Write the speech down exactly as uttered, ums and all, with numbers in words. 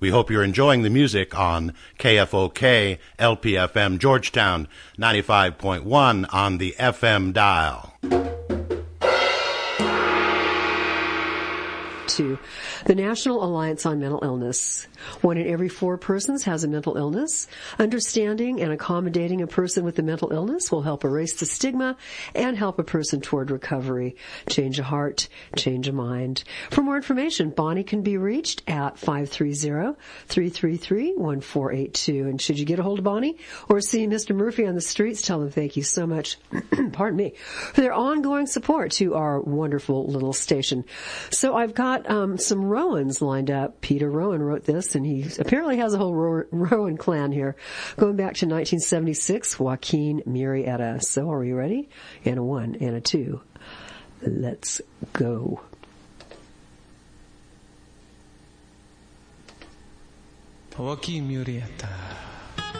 We hope you're enjoying the music on K F O K L P F M Georgetown ninety-five point one on the F M dial. To the National Alliance on Mental Illness. One in every four persons has a mental illness. Understanding and accommodating a person with a mental illness will help erase the stigma and help a person toward recovery. Change a heart, change a mind. For more information, Bonnie can be reached at five three zero, three three three, one four eight two. And should you get a hold of Bonnie or see Mister Murphy on the streets, tell them thank you so much, pardon me, for their ongoing support to our wonderful little station. So I've got um, some Rowans lined up. Peter Rowan wrote this, and he apparently has a whole Rowan clan here. Going back to nineteen seventy-six, Joaquin Murrieta. So are you ready? And a one, and a two. Let's go. Joaquin Murrieta.